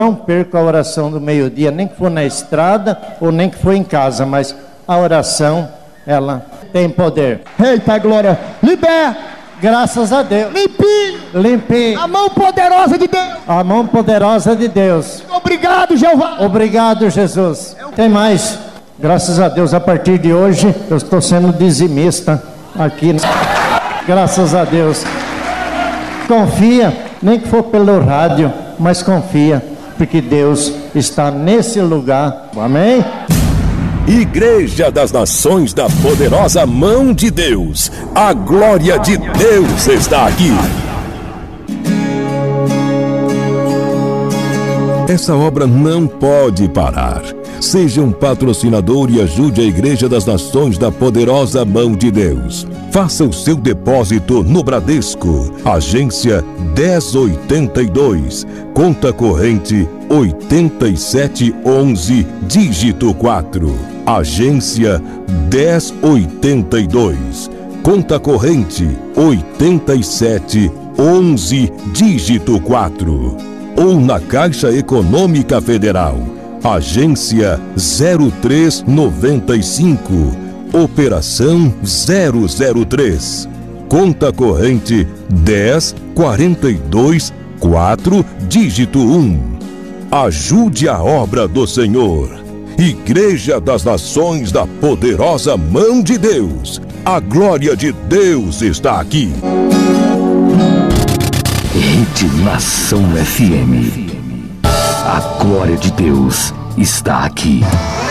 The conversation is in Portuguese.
Não perca a oração do meio-dia, nem que for na estrada ou nem que for em casa, mas a oração, ela tem poder. Eita glória, libera, graças a Deus. Limpinho. A mão poderosa de Deus. A mão poderosa de Deus. Obrigado, Jeová. Obrigado, Jesus. Tem mais. Graças a Deus, a partir de hoje, eu estou sendo dizimista aqui. Graças a Deus. Confia, nem que for pelo rádio, mas confia, porque Deus está nesse lugar. Amém? Igreja das Nações da Poderosa Mão de Deus. A glória de Deus está aqui. Essa obra não pode parar. Seja um patrocinador e ajude a Igreja das Nações da Poderosa Mão de Deus. Faça o seu depósito no Bradesco, agência 1082, conta corrente 8711, dígito 4. Agência 1082, conta corrente 8711, dígito 4. Ou na Caixa Econômica Federal, agência 0395, operação 003, conta corrente 10424, dígito 1. Ajude a obra do Senhor. Igreja das Nações da Poderosa Mão de Deus. A glória de Deus está aqui. Rede Nação FM. A glória de Deus está aqui.